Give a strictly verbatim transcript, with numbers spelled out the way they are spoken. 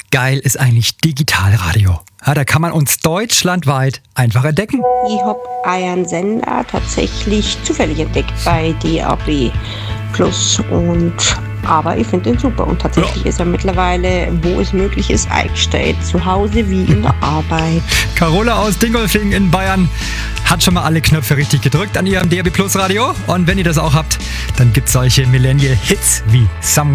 geil ist eigentlich Digitalradio? Ja, da kann man uns deutschlandweit einfach entdecken. Ich habe einen Sender tatsächlich zufällig entdeckt bei D A B Plus und aber ich finde den super und tatsächlich ja. ist er mittlerweile, wo es möglich ist, eingestellt. Zu Hause wie in der Arbeit. Carola aus Dingolfing in Bayern hat schon mal alle Knöpfe richtig gedrückt an ihrem D A B Plus Radio. Und wenn ihr das auch habt, dann gibt es solche Millennial-Hits wie Some